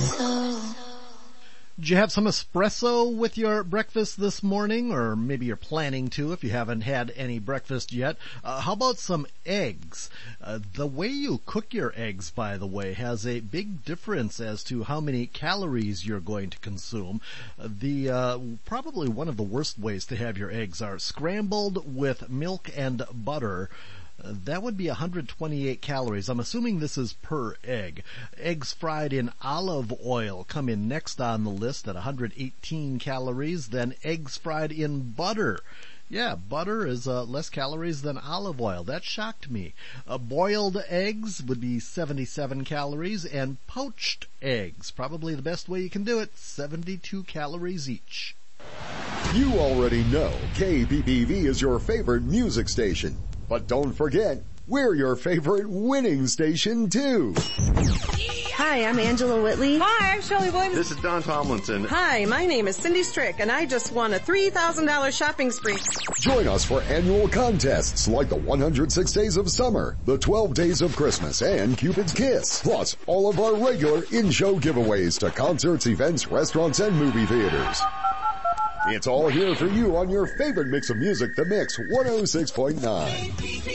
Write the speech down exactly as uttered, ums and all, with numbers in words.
espresso. Did you have some espresso with your breakfast this morning? Or maybe you're planning to if you haven't had any breakfast yet. Uh, how about some eggs? Uh, the way you cook your eggs, by the way, has a big difference as to how many calories you're going to consume. Uh, the uh, probably one of the worst ways to have your eggs are scrambled with milk and butter. Uh, that would be one hundred twenty-eight calories. I'm assuming this is per egg. Eggs fried in olive oil come in next on the list at one hundred eighteen calories. Then eggs fried in butter. Yeah, butter is uh, less calories than olive oil. That shocked me. Uh, boiled eggs would be seventy-seven calories, and poached eggs, probably the best way you can do it, seventy-two calories each. You already know K B B V is your favorite music station. But don't forget, we're your favorite winning station, too. Hi, I'm Angela Whitley. Hi, I'm Shelley Williams. This is Don Tomlinson. Hi, my name is Cindy Strick, and I just won a three thousand dollars shopping spree. Join us for annual contests like the one hundred six Days of Summer, the twelve Days of Christmas, and Cupid's Kiss. Plus, all of our regular in-show giveaways to concerts, events, restaurants, and movie theaters. It's all here for you on your favorite mix of music, The Mix one oh six point nine.